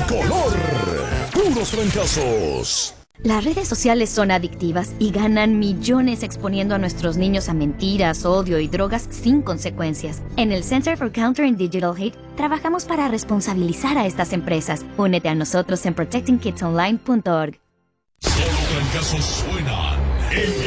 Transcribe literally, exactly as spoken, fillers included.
tricolor. Puros fracasos. Las redes sociales son adictivas y ganan millones exponiendo a nuestros niños a mentiras, odio y drogas sin consecuencias. En el Center for Countering Digital Hate trabajamos para responsabilizar a estas empresas. Únete a nosotros en protecting kids online punto org. Solo fracasos suenan.